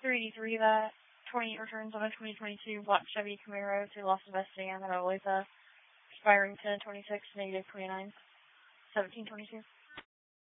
383 that 28 returns on a 2022 black Chevy Camaro to Las Sebastian at Olathe, expiring 10/26, -29, 17/22.